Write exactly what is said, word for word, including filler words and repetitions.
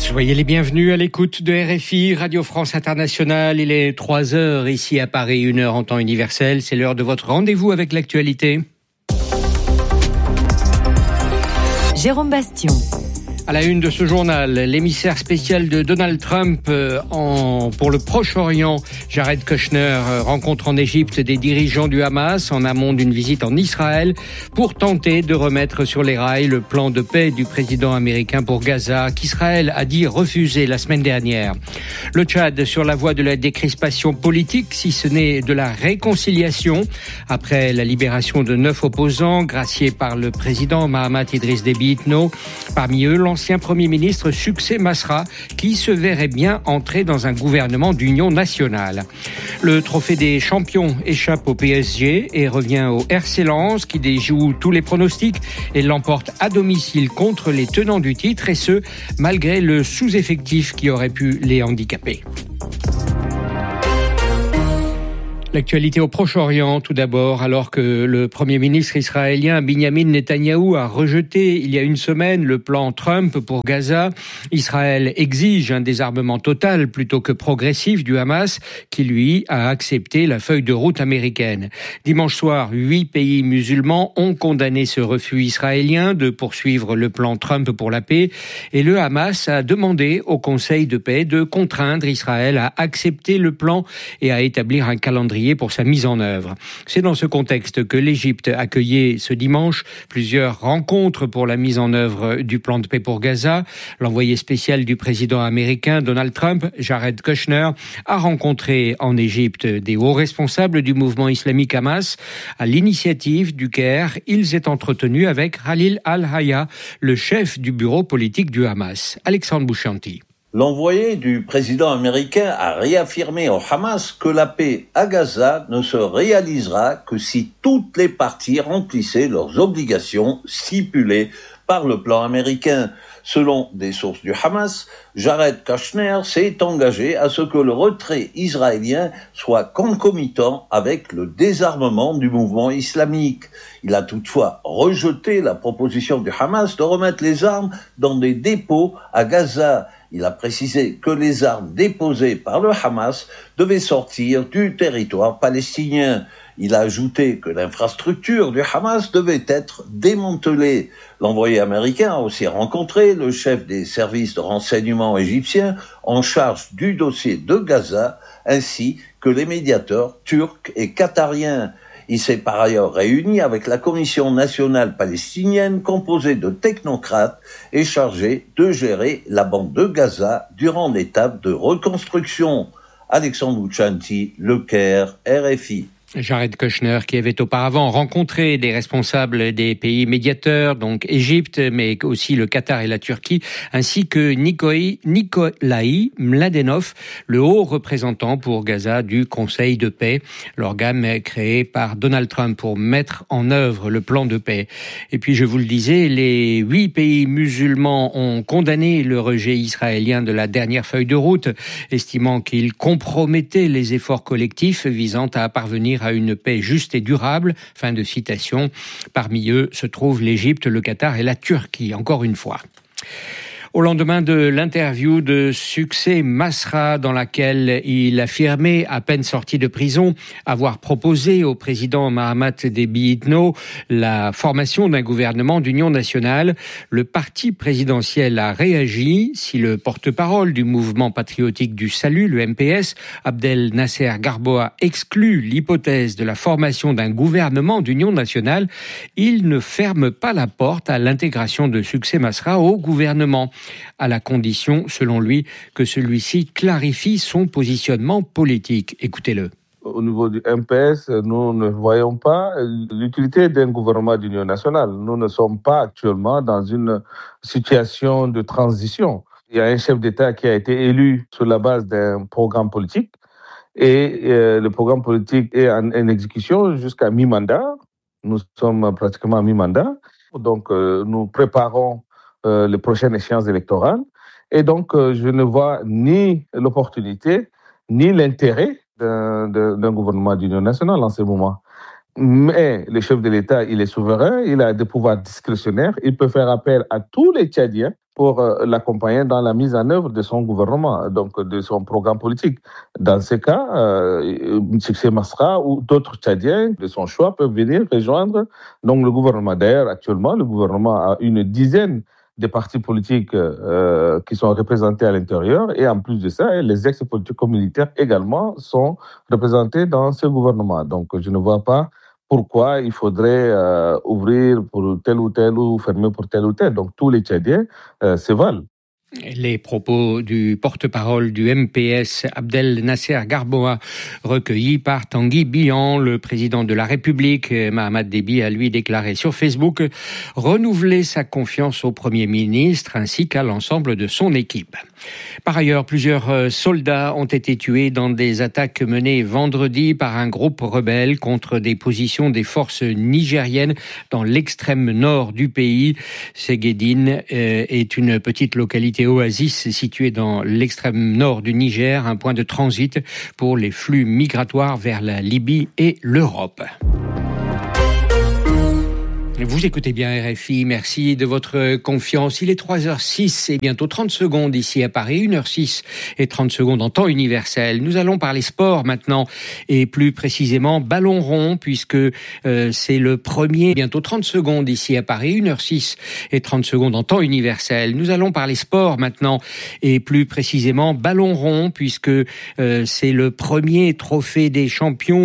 Soyez les bienvenus à l'écoute de R F I, Radio France Internationale. Il est trois heures ici à Paris, une heure en temps universel. C'est l'heure de votre rendez-vous avec l'actualité. Jérôme Bastion. À la une de ce journal, l'émissaire spécial de Donald Trump euh, en, pour le Proche-Orient, Jared Kushner, euh, rencontre en Égypte des dirigeants du Hamas en amont d'une visite en Israël pour tenter de remettre sur les rails le plan de paix du président américain pour Gaza qu'Israël a dit refuser la semaine dernière. Le Tchad sur la voie de la décrispation politique, si ce n'est de la réconciliation, après la libération de neuf opposants graciés par le président Mahamat Idriss Déby Itno. Parmi eux, l'ancien Premier ministre Succès Masra, qui se verrait bien entrer dans un gouvernement d'union nationale. Le trophée des champions échappe au P S G et revient au R C Lens, qui déjoue tous les pronostics et l'emporte à domicile contre les tenants du titre, et ce, malgré le sous-effectif qui aurait pu les handicaper. L'actualité au Proche-Orient, tout d'abord, alors que le Premier ministre israélien Binyamin Netanyahou a rejeté il y a une semaine le plan Trump pour Gaza. Israël exige un désarmement total plutôt que progressif du Hamas, qui lui a accepté la feuille de route américaine. Dimanche soir, huit pays musulmans ont condamné ce refus israélien de poursuivre le plan Trump pour la paix, et le Hamas a demandé au Conseil de paix de contraindre Israël à accepter le plan et à établir un calendrier pour sa mise en œuvre. C'est dans ce contexte que l'Égypte accueillait ce dimanche plusieurs rencontres pour la mise en œuvre du plan de paix pour Gaza. L'envoyé spécial du président américain Donald Trump, Jared Kushner, a rencontré en Égypte des hauts responsables du mouvement islamique Hamas. À l'initiative du Caire, il s'est entretenu avec Khalil al-Hayya, le chef du bureau politique du Hamas. Alexandre Bouchanti. L'envoyé du président américain a réaffirmé au Hamas que la paix à Gaza ne se réalisera que si toutes les parties remplissaient leurs obligations stipulées par le plan américain. Selon des sources du Hamas, Jared Kushner s'est engagé à ce que le retrait israélien soit concomitant avec le désarmement du mouvement islamique. Il a toutefois rejeté la proposition du Hamas de remettre les armes dans des dépôts à Gaza. Il a précisé que les armes déposées par le Hamas devaient sortir du territoire palestinien. Il a ajouté que l'infrastructure du Hamas devait être démantelée. L'envoyé américain a aussi rencontré le chef des services de renseignement égyptiens en charge du dossier de Gaza, ainsi que les médiateurs turcs et qatariens. Il s'est par ailleurs réuni avec la Commission nationale palestinienne composée de technocrates et chargée de gérer la bande de Gaza durant l'étape de reconstruction. Alexandre Bouchanti, Le Caire, R F I. Jared Kushner, qui avait auparavant rencontré des responsables des pays médiateurs, donc Égypte, mais aussi le Qatar et la Turquie, ainsi que Nikolai, Nikolai Mladenov, le haut représentant pour Gaza du Conseil de paix, l'organe créé par Donald Trump pour mettre en œuvre le plan de paix. Et puis, je vous le disais, les huit pays musulmans ont condamné le rejet israélien de la dernière feuille de route, estimant qu'il compromettait les efforts collectifs visant à parvenir à une paix juste et durable. Fin de citation. Parmi eux se trouvent l'Égypte, le Qatar et la Turquie, encore une fois. Au lendemain de l'interview de Succès Masra, dans laquelle il affirmait, à peine sorti de prison, avoir proposé au président Mahamat Déby Itno la formation d'un gouvernement d'union nationale, le parti présidentiel a réagi. Si le porte-parole du mouvement patriotique du salut, le M P S, Abdel Nasser Garboua, exclut l'hypothèse de la formation d'un gouvernement d'union nationale, il ne ferme pas la porte à l'intégration de Succès Masra au gouvernement, à la condition, selon lui, que celui-ci clarifie son positionnement politique. Écoutez-le. Au niveau du M P S, nous ne voyons pas l'utilité d'un gouvernement d'union nationale. Nous ne sommes pas actuellement dans une situation de transition. Il y a un chef d'État qui a été élu sur la base d'un programme politique et euh, le programme politique est en, en exécution jusqu'à mi-mandat. Nous sommes pratiquement à mi-mandat. Donc, euh, nous préparons Euh, les prochaines échéances électorales. Et donc, euh, je ne vois ni l'opportunité, ni l'intérêt d'un, d'un gouvernement d'union nationale en ce moment. Mais le chef de l'État, il est souverain, il a des pouvoirs discrétionnaires, il peut faire appel à tous les Tchadiens pour euh, l'accompagner dans la mise en œuvre de son gouvernement, donc de son programme politique. Dans ce cas, euh, Mtshekche Masra ou d'autres Tchadiens de son choix peuvent venir rejoindre donc le gouvernement. D'ailleurs, actuellement, le gouvernement a une dizaine de partis politiques euh, qui sont représentés à l'intérieur, et en plus de ça, les ex-politico-militaires également sont représentés dans ce gouvernement. Donc, je ne vois pas pourquoi il faudrait euh, ouvrir pour tel ou tel ou fermer pour tel ou tel. Donc, tous les Tchadiens euh, se valent. Les propos du porte-parole du M P S, Abdel Nasser Garboa, recueillis par Tanguy Bihan. Le président de la République, Mahamat Déby, a lui déclaré sur Facebook renouveler sa confiance au Premier ministre ainsi qu'à l'ensemble de son équipe. Par ailleurs, plusieurs soldats ont été tués dans des attaques menées vendredi par un groupe rebelle contre des positions des forces nigériennes dans l'extrême nord du pays. Ségédine est une petite localité oasis située dans l'extrême nord du Niger, un point de transit pour les flux migratoires vers la Libye et l'Europe. Vous écoutez bien R F I, merci de votre confiance. Il est trois heures six et bientôt trente secondes ici à Paris, une heure six et trente secondes en temps universel. Nous allons parler sport maintenant et plus précisément ballon rond puisque euh, c'est le premier, bientôt trente secondes ici à Paris, une heure six et trente secondes en temps universel. Nous allons parler sport maintenant et plus précisément ballon rond puisque euh, c'est le premier trophée des champions